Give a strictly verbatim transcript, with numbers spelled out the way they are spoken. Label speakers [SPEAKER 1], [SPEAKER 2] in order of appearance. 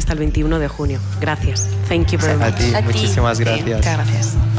[SPEAKER 1] hasta el veintiuno de junio. Gracias. Thank you very much.
[SPEAKER 2] A ti,
[SPEAKER 3] A ti.
[SPEAKER 2] muchísimas
[SPEAKER 3] Sí,
[SPEAKER 2] gracias.
[SPEAKER 3] muchas gracias.